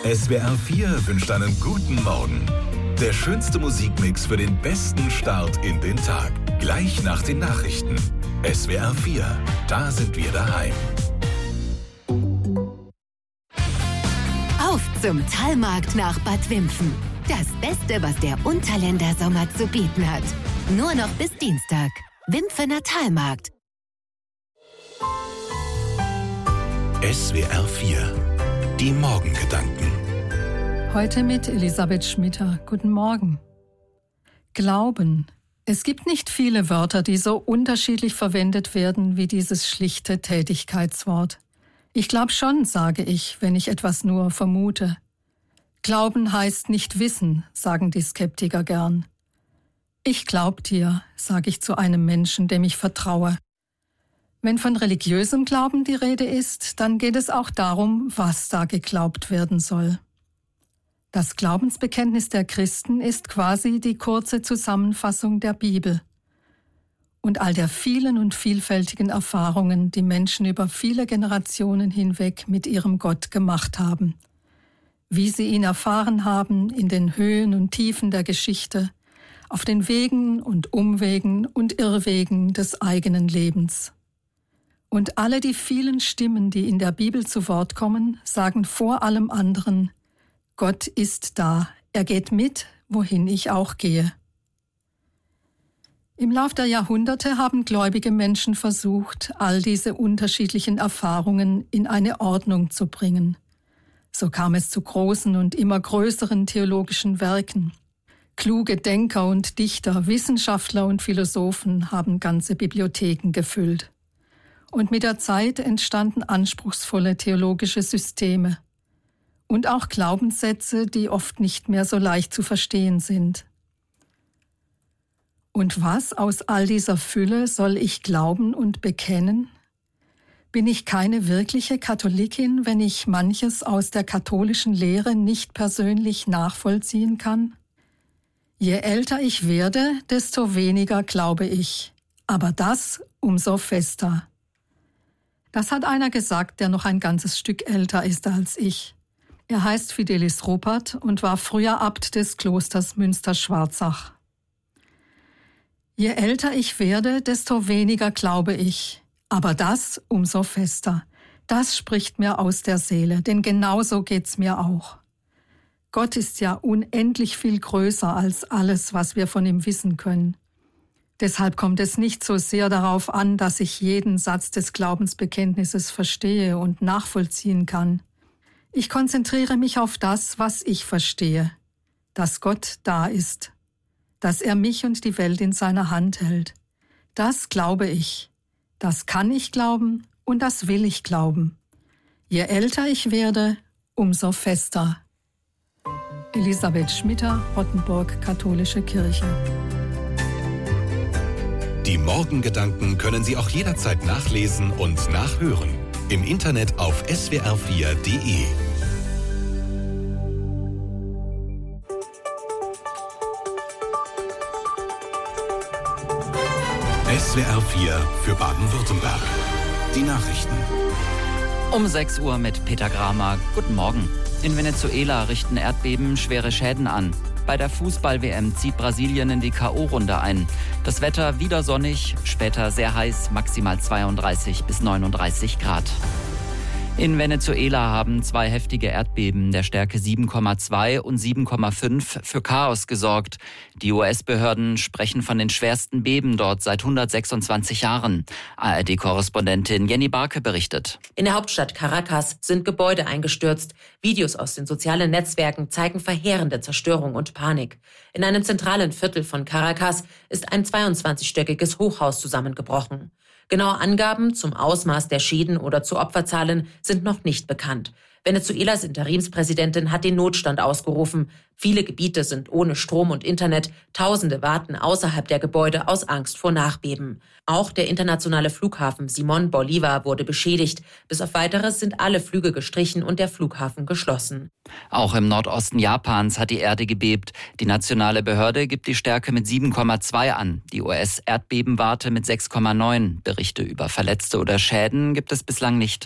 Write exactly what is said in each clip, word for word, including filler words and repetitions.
S W R vier wünscht einen guten Morgen. Der schönste Musikmix für den besten Start in den Tag. Gleich nach den Nachrichten. S W R vier, da sind wir daheim. Auf zum Talmarkt nach Bad Wimpfen. Das Beste, was der Unterländer Sommer zu bieten hat. Nur noch bis Dienstag. Wimpfener Talmarkt. S W R vier, die Morgengedanken. Heute mit Elisabeth Schmitter. Guten Morgen. Glauben. Es gibt nicht viele Wörter, die so unterschiedlich verwendet werden wie dieses schlichte Tätigkeitswort. Ich glaube schon, sage ich, wenn ich etwas nur vermute. Glauben heißt nicht wissen, sagen die Skeptiker gern. Ich glaub dir, sage ich zu einem Menschen, dem ich vertraue. Wenn von religiösem Glauben die Rede ist, dann geht es auch darum, was da geglaubt werden soll. Das Glaubensbekenntnis der Christen ist quasi die kurze Zusammenfassung der Bibel und all der vielen und vielfältigen Erfahrungen, die Menschen über viele Generationen hinweg mit ihrem Gott gemacht haben. Wie sie ihn erfahren haben in den Höhen und Tiefen der Geschichte, auf den Wegen und Umwegen und Irrwegen des eigenen Lebens. Und alle die vielen Stimmen, die in der Bibel zu Wort kommen, sagen vor allem anderen: Gott ist da, er geht mit, wohin ich auch gehe. Im Lauf der Jahrhunderte haben gläubige Menschen versucht, all diese unterschiedlichen Erfahrungen in eine Ordnung zu bringen. So kam es zu großen und immer größeren theologischen Werken. Kluge Denker und Dichter, Wissenschaftler und Philosophen haben ganze Bibliotheken gefüllt. Und mit der Zeit entstanden anspruchsvolle theologische Systeme und auch Glaubenssätze, die oft nicht mehr so leicht zu verstehen sind. Und was aus all dieser Fülle soll ich glauben und bekennen? Bin ich keine wirkliche Katholikin, wenn ich manches aus der katholischen Lehre nicht persönlich nachvollziehen kann? Je älter ich werde, desto weniger glaube ich, aber das umso fester. Das hat einer gesagt, der noch ein ganzes Stück älter ist als ich. Er heißt Fidelis Ruppert und war früher Abt des Klosters Münster-Schwarzach. Je älter ich werde, desto weniger glaube ich, aber das umso fester. Das spricht mir aus der Seele, denn genauso geht's mir auch. Gott ist ja unendlich viel größer als alles, was wir von ihm wissen können. Deshalb kommt es nicht so sehr darauf an, dass ich jeden Satz des Glaubensbekenntnisses verstehe und nachvollziehen kann. Ich konzentriere mich auf das, was ich verstehe, dass Gott da ist, dass er mich und die Welt in seiner Hand hält. Das glaube ich, das kann ich glauben und das will ich glauben. Je älter ich werde, umso fester. Elisabeth Schmitter, Rottenburg, Katholische Kirche. Die Morgengedanken können Sie auch jederzeit nachlesen und nachhören. Im Internet auf S W R vier Punkt de. S W R vier für Baden-Württemberg. Die Nachrichten. Um sechs Uhr mit Peter Gramer. Guten Morgen. In Venezuela richten Erdbeben schwere Schäden an. Bei der Fußball-W M zieht Brasilien in die K O-Runde ein. Das Wetter wieder sonnig, später sehr heiß, maximal zweiunddreißig bis neununddreißig Grad. In Venezuela haben zwei heftige Erdbeben der Stärke sieben Komma zwei und sieben Komma fünf für Chaos gesorgt. Die U S-Behörden sprechen von den schwersten Beben dort seit hundertsechsundzwanzig Jahren. A R D-Korrespondentin Jenny Barke berichtet. In der Hauptstadt Caracas sind Gebäude eingestürzt. Videos aus den sozialen Netzwerken zeigen verheerende Zerstörung und Panik. In einem zentralen Viertel von Caracas ist ein zweiundzwanzigstöckiges Hochhaus zusammengebrochen. Genaue Angaben zum Ausmaß der Schäden oder zu Opferzahlen sind noch nicht bekannt. Venezuelas Interimspräsidentin hat den Notstand ausgerufen. Viele Gebiete sind ohne Strom und Internet. Tausende warten außerhalb der Gebäude aus Angst vor Nachbeben. Auch der internationale Flughafen Simón Bolívar wurde beschädigt. Bis auf Weiteres sind alle Flüge gestrichen und der Flughafen geschlossen. Auch im Nordosten Japans hat die Erde gebebt. Die nationale Behörde gibt die Stärke mit sieben Komma zwei an. Die U S-Erdbebenwarte mit sechs Komma neun. Berichte über Verletzte oder Schäden gibt es bislang nicht.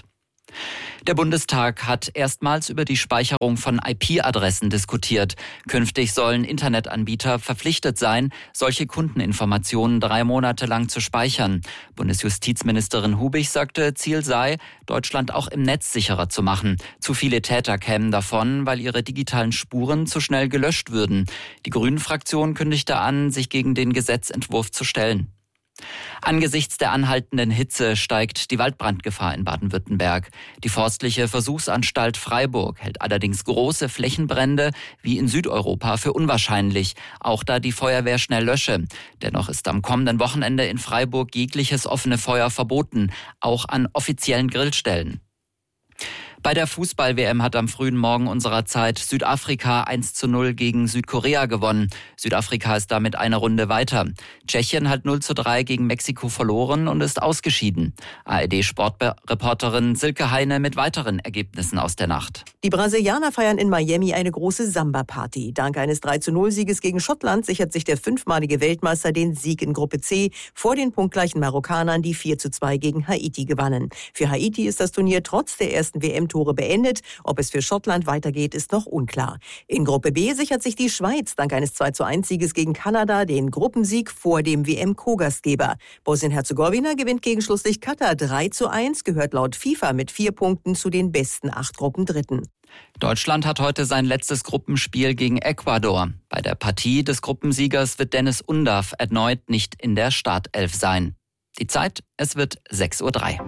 Der Bundestag hat erstmals über die Speicherung von I P-Adressen diskutiert. Künftig sollen Internetanbieter verpflichtet sein, solche Kundeninformationen drei Monate lang zu speichern. Bundesjustizministerin Hubig sagte, Ziel sei, Deutschland auch im Netz sicherer zu machen. Zu viele Täter kämen davon, weil ihre digitalen Spuren zu schnell gelöscht würden. Die Grünen-Fraktion kündigte an, sich gegen den Gesetzentwurf zu stellen. Angesichts der anhaltenden Hitze steigt die Waldbrandgefahr in Baden-Württemberg. Die Forstliche Versuchsanstalt Freiburg hält allerdings große Flächenbrände wie in Südeuropa für unwahrscheinlich, auch da die Feuerwehr schnell lösche. Dennoch ist am kommenden Wochenende in Freiburg jegliches offene Feuer verboten, auch an offiziellen Grillstellen. Bei der Fußball-W M hat am frühen Morgen unserer Zeit Südafrika eins zu null gegen Südkorea gewonnen. Südafrika ist damit eine Runde weiter. Tschechien hat null zu drei gegen Mexiko verloren und ist ausgeschieden. A R D-Sportreporterin Silke Heine mit weiteren Ergebnissen aus der Nacht. Die Brasilianer feiern in Miami eine große Samba-Party. Dank eines drei zu null Sieges gegen Schottland sichert sich der fünfmalige Weltmeister den Sieg in Gruppe C vor den punktgleichen Marokkanern, die vier zu zwei gegen Haiti gewannen. Für Haiti ist das Turnier trotz der ersten W M Tore beendet. Ob es für Schottland weitergeht, ist noch unklar. In Gruppe B sichert sich die Schweiz dank eines zwei zu eins Sieges gegen Kanada den Gruppensieg vor dem W M-Co-Gastgeber. Bosnien-Herzegowina gewinnt gegen Schlusslicht Katar drei zu eins, gehört laut FIFA mit vier Punkten zu den besten acht Gruppendritten. Deutschland hat heute sein letztes Gruppenspiel gegen Ecuador. Bei der Partie des Gruppensiegers wird Dennis Undav erneut nicht in der Startelf sein. Die Zeit, es wird sechs Uhr drei.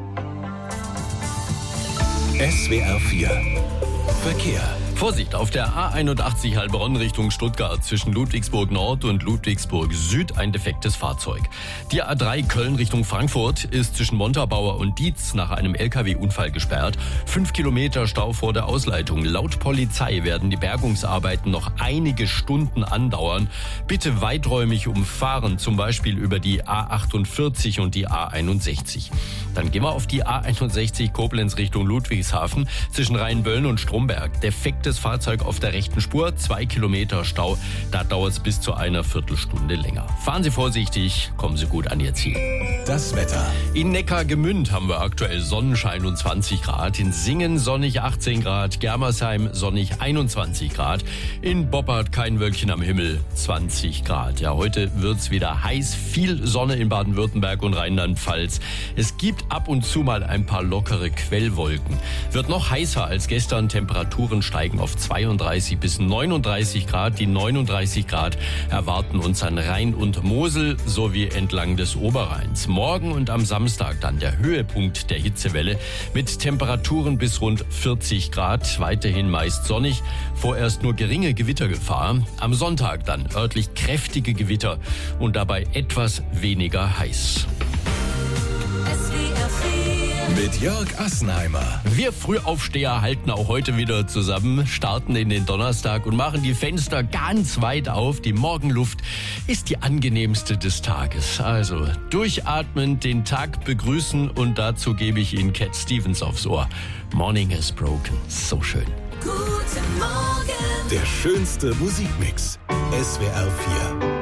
S W R vier Verkehr. Vorsicht, auf der A einundachtzig Heilbronn Richtung Stuttgart zwischen Ludwigsburg Nord und Ludwigsburg Süd ein defektes Fahrzeug. Die A drei Köln Richtung Frankfurt ist zwischen Montabaur und Dietz nach einem L K W-Unfall gesperrt. Fünf Kilometer Stau vor der Ausleitung. Laut Polizei werden die Bergungsarbeiten noch einige Stunden andauern. Bitte weiträumig umfahren, zum Beispiel über die A achtundvierzig und die A einundsechzig. Dann gehen wir auf die A einundsechzig Koblenz Richtung Ludwigshafen zwischen Rheinböllen und Stromberg. Defektes Fahrzeug auf der rechten Spur, zwei Kilometer Stau. Da dauert es bis zu einer Viertelstunde länger. Fahren Sie vorsichtig, kommen Sie gut an Ihr Ziel. Das Wetter. In Neckargemünd haben wir aktuell Sonnenschein und zwanzig Grad. In Singen sonnig achtzehn Grad. Germersheim sonnig einundzwanzig Grad. In Boppard kein Wölkchen am Himmel, zwanzig Grad. Ja, heute wird's wieder heiß. Viel Sonne in Baden-Württemberg und Rheinland-Pfalz. Es gibt ab und zu mal ein paar lockere Quellwolken. Wird noch heißer als gestern. Temperaturen steigen auf zweiunddreißig bis neununddreißig Grad. Die neununddreißig Grad erwarten uns an Rhein und Mosel sowie entlang des Oberrheins. Morgen und am Samstag dann der Höhepunkt der Hitzewelle mit Temperaturen bis rund vierzig Grad. Weiterhin meist sonnig, vorerst nur geringe Gewittergefahr. Am Sonntag dann örtlich kräftige Gewitter und dabei etwas weniger heiß. Mit Jörg Assenheimer. Wir Frühaufsteher halten auch heute wieder zusammen, starten in den Donnerstag und machen die Fenster ganz weit auf. Die Morgenluft ist die angenehmste des Tages. Also durchatmen, den Tag begrüßen und dazu gebe ich Ihnen Cat Stevens aufs Ohr. Morning has broken. So schön. Guten Morgen. Der schönste Musikmix. S W R vier.